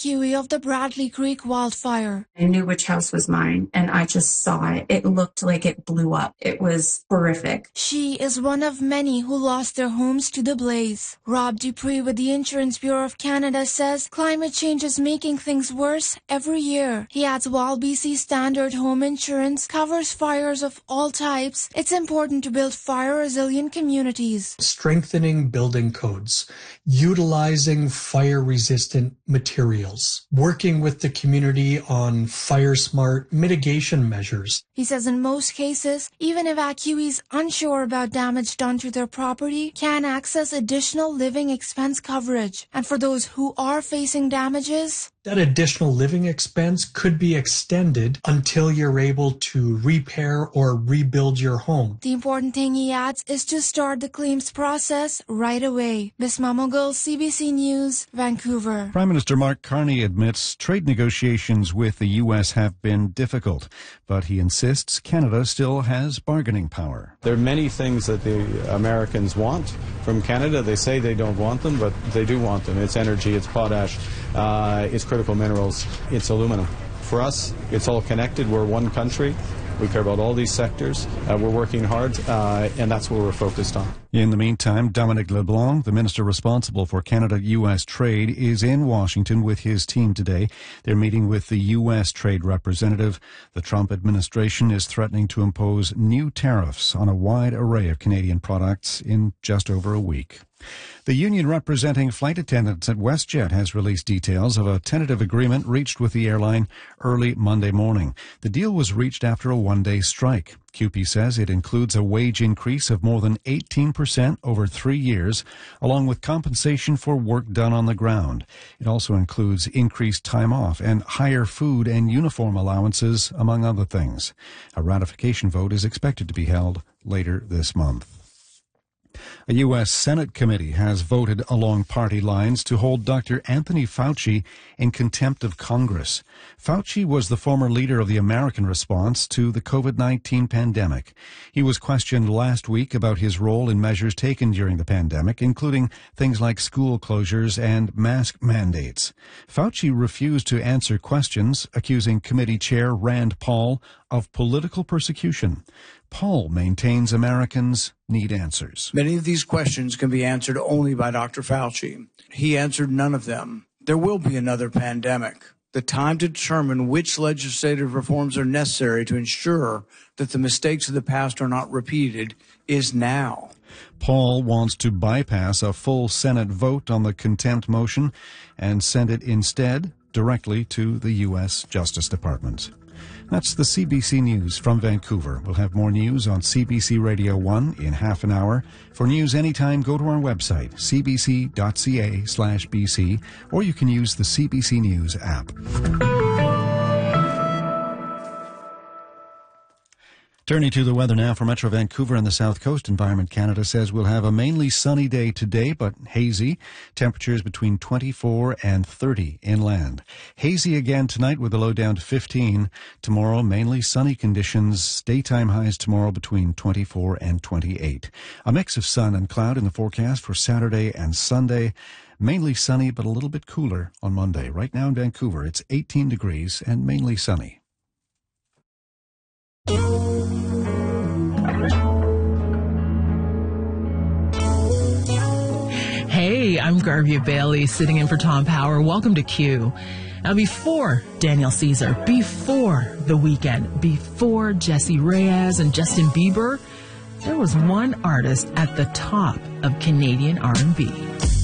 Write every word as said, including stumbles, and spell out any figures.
evacuee of the Bradley Creek wildfire. I knew which house was mine, and I just saw it. It looked like it blew up. It was horrific. She is one of many who lost their homes to the blaze. Rob Dupree with the Insurance Bureau of Canada says climate change is making things worse every year. He adds while B C Standard Home Insurance covers fires of all types, it's important to build fire-resilient communities. Strengthening building codes, utilizing fire-resistant materials, working with the community on fire-smart mitigation measures. He says in most cases, even evacuees unsure about damage done to their property can access additional living expense coverage. And for those who are facing damages, that additional living expense could be extended until you're able to repair or rebuild your home. The important thing, he adds, is to start the claims process right away. Bisma Mughal, C B C News, Vancouver. Prime Minister Mark Carney admits trade negotiations with the U S have been difficult, but he insists Canada still has bargaining power. There are many things that the Americans want from Canada. They say they don't want them, but they do want them. It's energy, it's potash, uh, it's critical minerals, it's aluminum. For us, it's all connected. We're one country. We care about all these sectors. Uh, we're working hard, uh, and that's what we're focused on. In the meantime, Dominic LeBlanc, the minister responsible for Canada-U S trade, is in Washington with his team today. They're meeting with the U S trade representative. The Trump administration is threatening to impose new tariffs on a wide array of Canadian products in just over a week. The union representing flight attendants at WestJet has released details of a tentative agreement reached with the airline early Monday morning. The deal was reached after a one-day strike. C U P E says it includes a wage increase of more than eighteen percent over three years, along with compensation for work done on the ground. It also includes increased time off and higher food and uniform allowances, among other things. A ratification vote is expected to be held later this month. A U S Senate committee has voted along party lines to hold Doctor Anthony Fauci in contempt of Congress. Fauci was the former leader of the American response to the COVID nineteen pandemic. He was questioned last week about his role in measures taken during the pandemic, including things like school closures and mask mandates. Fauci refused to answer questions, accusing committee chair Rand Paul of political persecution. Paul maintains Americans need answers. Many of these questions can be answered only by Doctor Fauci. He answered none of them. There will be another pandemic. The time to determine which legislative reforms are necessary to ensure that the mistakes of the past are not repeated is now. Paul wants to bypass a full Senate vote on the contempt motion and send it instead directly to the U S Justice Department. That's the C B C News from Vancouver. We'll have more news on C B C Radio one in half an hour. For news anytime, go to our website, c b c dot c a slash b c, or you can use the C B C News app. Turning to the weather now for Metro Vancouver and the South Coast. Environment Canada says we'll have a mainly sunny day today, but hazy. Temperatures between twenty-four and thirty inland. Hazy again tonight with a low down to fifteen. Tomorrow, mainly sunny conditions. Daytime highs tomorrow between twenty-four and twenty-eight. A mix of sun and cloud in the forecast for Saturday and Sunday. Mainly sunny, but a little bit cooler on Monday. Right now in Vancouver, it's eighteen degrees and mainly sunny. Hey, I'm Garvia Bailey, sitting in for Tom Power. Welcome to Q. Now, before Daniel Caesar, before The Weeknd, before Jessie Reyez and Justin Bieber, there was one artist at the top of Canadian R and B.